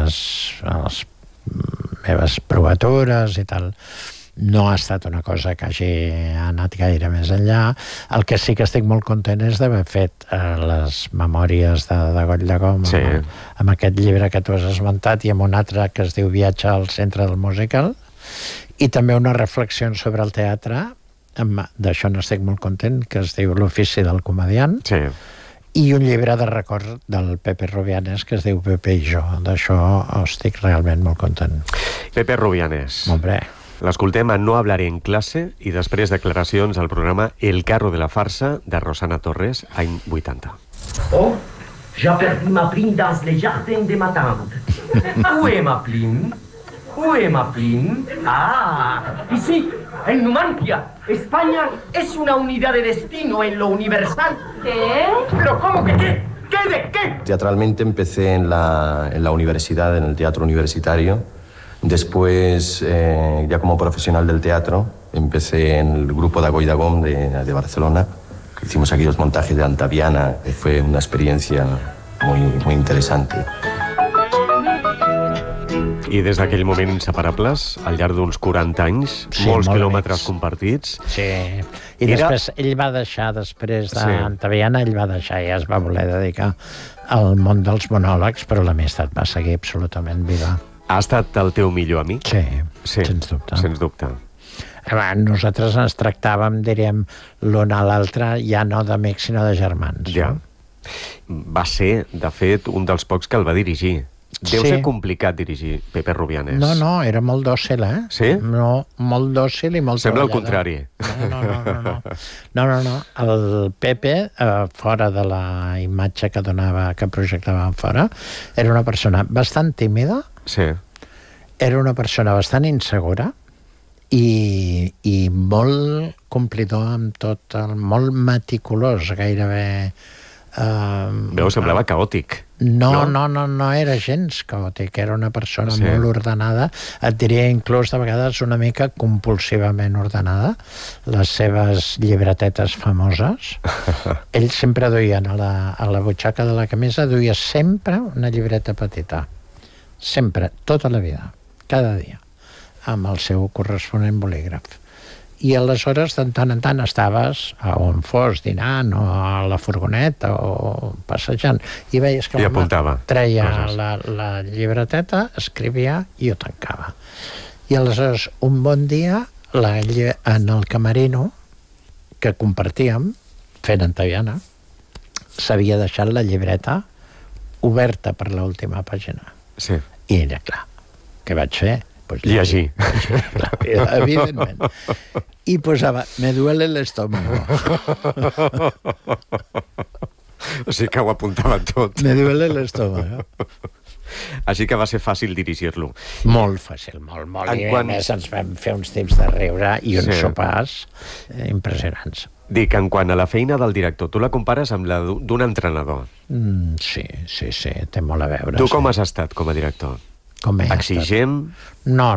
les meves provatures i tal. No ha estat una cosa que hagi anat gaire més enllà. El que sí que estic molt content és d'haver fet les memòries de Goll de Gom, amb aquest llibre que tu has esmentat, i amb un altre que es diu Viatge al centre del musical, i també una reflexió sobre el teatre, d'això n'estic molt content, que es diu L'ofici del comediant, i un llibre de record del Pepe Rubianes que es diu Pepe i jo. D'això estic realment molt content. Pepe Rubianes. Hombre. L'escoltem a No hablaré en classe i després declaracions al programa El carro de la farsa de Rosana Torres, any 80. Oh, j'ai perdu ma plume dans les jardins de ma tante. Où est ma plume? Où est ma plume? Ah, ici, en Numancia. España es una unidad de destino en lo universal. ¿Qué? ¿Pero cómo que qué? ¿Qué de qué? Teatralmente empecé en la universidad, en el teatro universitario. Después, ya como profesional del teatro, empecé en el grupo de Goll de Gom de Barcelona. Hicimos aquí los montajes de Antaviana, que fue una experiencia muy interesante. I des d'aquell moment inseparables, al llarg d'uns 40 anys, molts quilòmetres compartits. Sí, i després ell va deixar, després d'Antaviana, ell va deixar i es va voler dedicar al món dels monòlegs, però l'amistat va seguir absolutament viva. Ha estat el teu millor amic? Sí, sens dubte. Sens dubte. Nosaltres ens tractàvem, diríem, l'un a l'altre, ja no d'amics, sinó de germans. Ja. Va ser, de fet, un dels pocs que el va dirigir. Deu ser complicat dirigir Pepe Rubianes. No, era molt dòcil, Sí? No, molt dòcil i molt Sembla treballada. el contrari. No. El Pepe, fora de la imatge que donava, que projectava fora, era una persona bastant tímida, era una persona bastant insegura i molt complidor amb tot, molt meticulós, gairebé... semblava caòtic. No era gens caòtic, era una persona molt ordenada, et diria inclús de vegades una mica compulsivament ordenada. Les seves llibretetes famoses, ell sempre duia a la butxaca de la camisa, duia sempre una llibreta petita, sempre, tota la vida, cada dia, amb el seu corresponent bolígraf. I aleshores, de tant en tant, estaves a on fos, dinant, o a la furgoneta, o passejant, i veies que treia la llibreteta, escrivia i ho tancava. I aleshores, un bon dia, en el camerino que compartíem, fent Antaviana, s'havia deixat la llibreta oberta per l'última pàgina. Sí. I era clar, què vaig fer? Llegir. Evidentment. I posava, me duele el estómago. O sigui que ho apuntava tot. Me duele el estómago. Així que va ser fàcil dirigir-lo. Molt fàcil, molt. I a més ens vam fer uns temps de riure i uns sopars impressionants. Dic, en quant a la feina del director, tu la compares amb la d'un entrenador. Sí, té molt a veure. Tu com has estat com a director? Exigent? No.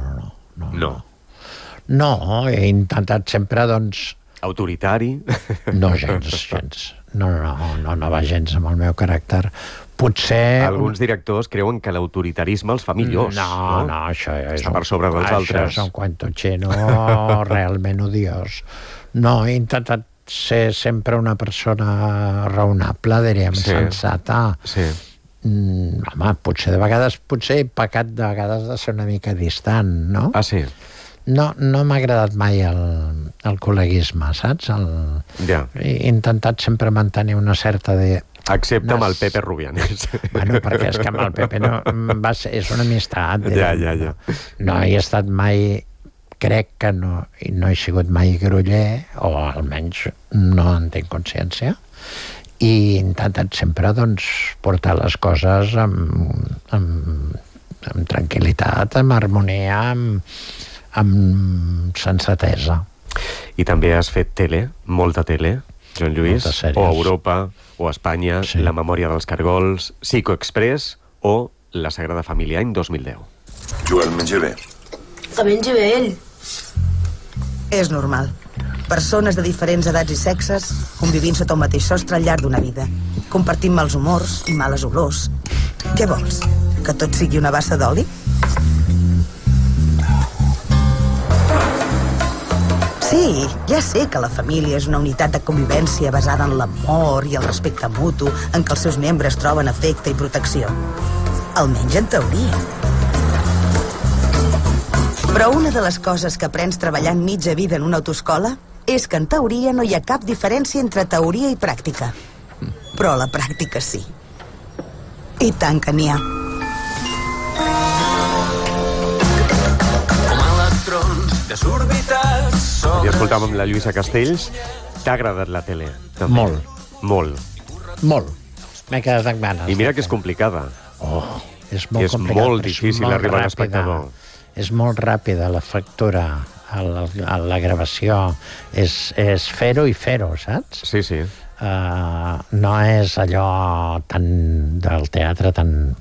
No, he intentat sempre, doncs... Autoritari? No, gens. No va gens amb el meu caràcter. Potser... Alguns directors creuen que l'autoritarisme els fa millors. No, això és... Està per sobre dels altres. Això és un cuento chino realment odiós. No, he intentat ser sempre una persona raonable, diríem, sensata. Sí. Home, potser he pecat de vegades de ser una mica distant, no? Ah, sí? No m'ha agradat mai el col·leguisme, saps? He intentat sempre mantenir una certa... Excepte amb el Pepe Rubianes. Bueno, perquè és que amb el Pepe és una amistat. Ja. No he estat mai... Crec que no he sigut mai groller, o almenys no en tinc consciència, i he intentat sempre, doncs, portar les coses amb tranquil·litat, amb harmonia, amb sensatesa. I també has fet tele, molta tele, Joan Lluís, o Europa, o Espanya, La memòria dels cargols, Psico Express o La Sagrada Família, any 2010. Joel, menja bé. Que menja bé ell. És normal. Persones de diferents edats i sexes convivint sota un mateix sostre al llarg d'una vida, compartint mals humors i males olors. Què vols? Que tot sigui una bassa d'oli? Sí, ja sé que la família és una unitat de convivència basada en l'amor i el respecte mutu, en què els seus membres troben afecte i protecció. Almenys en teoria. Però una de les coses que aprens treballant mitja vida en una autoescola és que en teoria no hi ha cap diferència entre teoria i pràctica. Però a la pràctica sí. I tant que n'hi ha. I escoltàvem la Lluïsa Castells. T'ha agradat la tele? També? Molt. Molt. Molt. M'he quedat amb ganes. I mira que és complicada. És molt complicat. És molt difícil arribar a l'espectador. És molt ràpida la factura, la gravació. És fer-ho i fer-ho, saps? Sí, sí. No és allò del teatre tan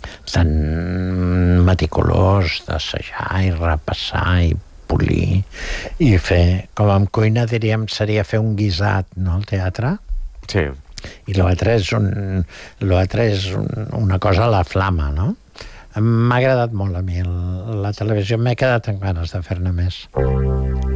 meticulós d'assajar i repassar i polir i fer, com en cuina diríem, seria fer un guisat, no, el teatre? Sí. I l'altre és una cosa a la flama, no? M'ha agradat molt a mi la televisió, m'he quedat amb ganes de fer-ne més.